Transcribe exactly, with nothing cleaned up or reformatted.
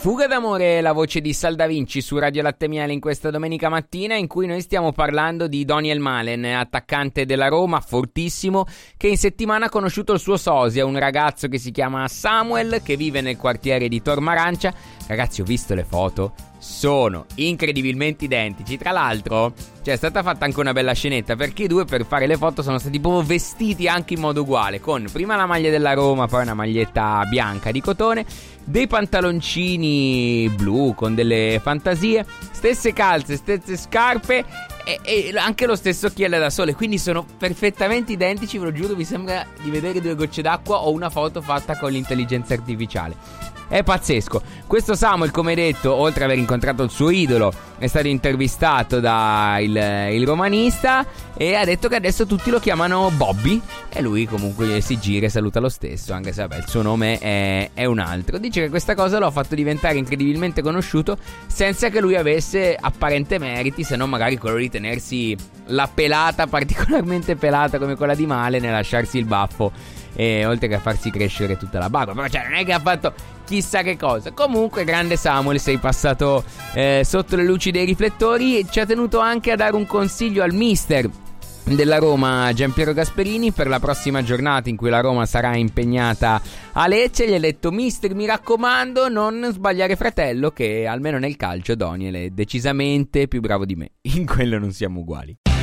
Fuga d'amore, la voce di Sal Da Vinci su Radio Latte Miele in questa domenica mattina, in cui noi stiamo parlando di Daniel Malen, attaccante della Roma, fortissimo, che in settimana ha conosciuto il suo sosia, un ragazzo che si chiama Samuel, che vive nel quartiere di Tormarancia. Ragazzi, ho visto le foto, sono incredibilmente identici. Tra l'altro, cioè, è stata fatta anche una bella scenetta, perché i due per fare le foto sono stati proprio vestiti anche in modo uguale, con prima la maglia della Roma, poi una maglietta bianca di cotone, dei pantaloncini blu con delle fantasie, stesse calze, stesse scarpe e, e anche lo stesso occhiale da sole. Quindi sono perfettamente identici, ve lo giuro, vi sembra di vedere due gocce d'acqua o una foto fatta con l'intelligenza artificiale. È pazzesco. Questo Samuel, come detto, oltre ad aver incontrato il suo idolo, è stato intervistato da il, il romanista e ha detto che adesso tutti lo chiamano Bobby, e lui comunque si gira e saluta lo stesso, anche se vabbè, il suo nome è, è un altro. Dice che questa cosa lo ha fatto diventare incredibilmente conosciuto senza che lui avesse apparente meriti, se non magari quello di tenersi la pelata particolarmente pelata come quella di Malen e lasciarsi il baffo, e oltre che a farsi crescere tutta la barba. Però cioè non è che ha fatto chissà che cosa. Comunque, grande Samuel, sei passato eh, sotto le luci dei riflettori e ci ha tenuto anche a dare un consiglio al mister della Roma, Giampiero Gasperini, per la prossima giornata in cui la Roma sarà impegnata a Lecce. Gli ha detto: mister, mi raccomando, non sbagliare fratello, che almeno nel calcio Daniel è decisamente più bravo di me. In quello non siamo uguali.